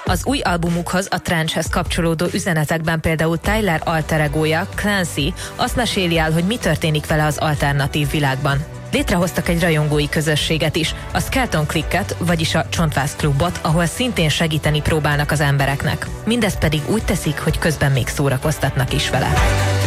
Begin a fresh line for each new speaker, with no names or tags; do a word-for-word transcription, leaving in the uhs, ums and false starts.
Az új albumukhoz, a trancehez kapcsolódó üzenetekben például Tyler alter egója, Clancy azt meséli el, hogy mi történik vele az alternatív világban. Létrehoztak egy rajongói közösséget is, a Skeleton Clicket, vagyis a Csontváz Klubot, ahol szintén segíteni próbálnak az embereknek. Mindezt pedig úgy teszik, hogy közben még szórakoztatnak is vele.